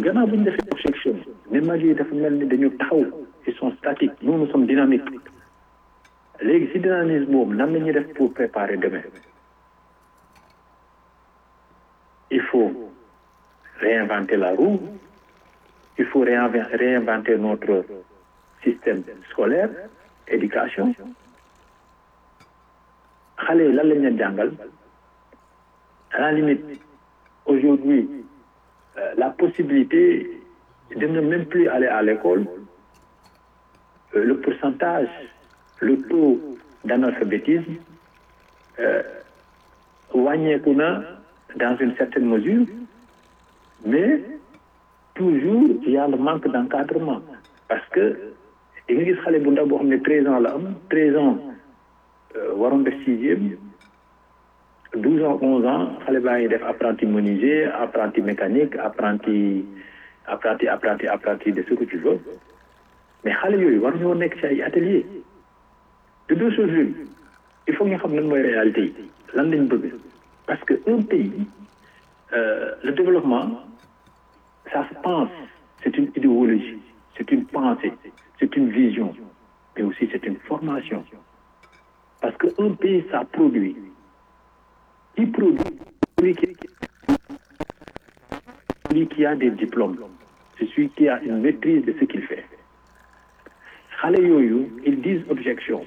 gannaaw bu ñu defee objection ne mag yi dafa mel ni dañu taxaw ils sont statiques nous nous sommes dynamiques léegi si dynamisme boobu nan la ñuy def pour préparer demain il faut réinventer la roue il faut réinventer notre système scolaire éducation xale yi lan lañ leen jàngal à la limite aujourd'hui la possibilité de ne même plus aller à l'école le pourcentage le taux d'analphabétisme wàññeeku na dans une certaine mesure mais toujours il y a le manque d'encadrement parce que di nga gis xale bu ndaw boo xam ne 13 ans la am 13 ans waroon def 6e 12 ans 11 ans xale baa ngi def apprenti menuisier apprenti mécanique apprenti de ce que tu veux mais xale yooyu war ñoo nekk ci ay atelier de deux choses l'une il faut nga xam lan mooy réalité yi lan lañ bëgg parce que un pays le développement ça se pense c'est une idéologie c'est une pensée c'est une vision mais aussi c'est une formation parce que un pays ça produit il produit celui qui a des diplômes c'est celui qui a une maîtrise de ce qu'il fait xale yooyu ils disent objection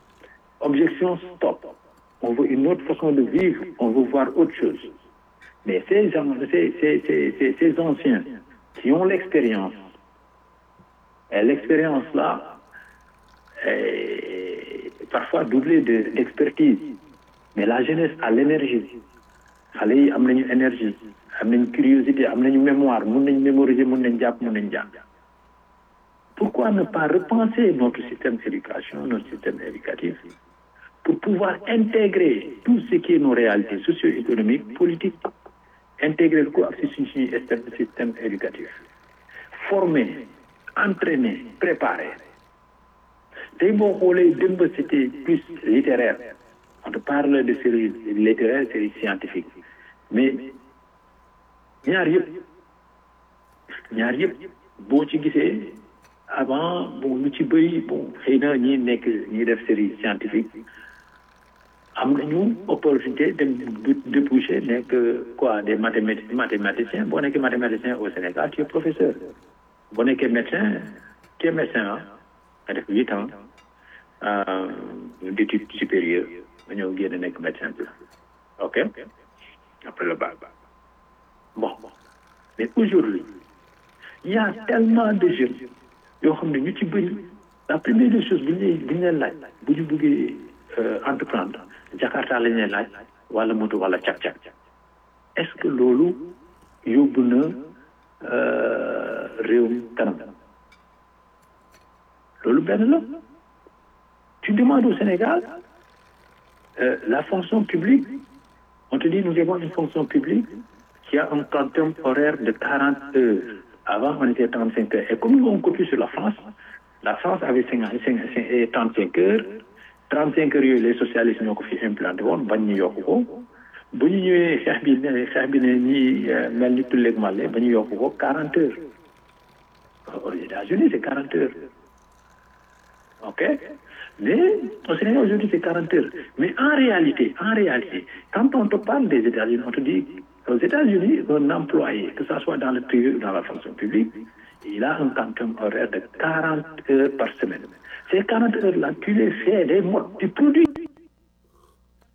stop on veut une autre façon de vivre on veut voir autre chose mais ces anciens qui ont l'expérience et l'expérience là est parfois doublée d'expertise mais la jeunesse a l'énergie xale yi am nañu énergie am nañu curiosité am nañu mémoire mun nañu mémoriser mun nañu jàpp mun nañu jàng pourquoi ne pas repenser notre système d'éducation notre système éducatif pour pouvoir intégrer tout ce qui est nos réalités socio-économiques politiques intégrer ko ak si suñu système éducatif former entraîner préparer tey boo xoolee démb c'était plus littéraire on te parle de séries littéraires séries scientifiques mais ñaar yëpp boo ci gisee avant bon lu ci bëri bon xëy na ñi def série scientifique am nañu opportunité dem déboucher nekk quoi des mathématiciens boo nekkee mathématicien au Sénégal tu es professeur boo nekkee médecin tu es médecin nga def 8 ans d'études supérieures nga ñëw génn nekk médecin bi ok après le bac bon mais aujourd'hui il y a tellement de jeunes yoo xam ne ñu ci bëri la première des choses bu ñu leen laaj bu ñu bëggee entreprendre Jakarta lañ leen laaj wala moto wala cak-cak est-ce que loolu yóbbu na réewum kanam loolu benn la tu demandes au Sénégal la fonction publique on te dit nous avons une fonction publique qui a un quantum horaire de 40 heures avant on était 35 heures et comme nous on copie sur la France avait 35 heures 35 heures yooyu les socialistes ñoo ko fi implanté woon bañ ñu yokk ko bu ñu ñëwee xeex bi ne ñi mel ni tulleeg màlle ba ñu yokk ko 40 heures aux États-Unis c'est 40 heures ok mais au Sénégal aujourd'hui c'est 40 heures mais en réalité quand on te parle des États-Unis on te dit aux États-Unis un employé que ça soit dans le privé ou dans la fonction publique il a un quantum horaire de 40 heures par semaine ces 40 heures là tu les fais des modes tu produis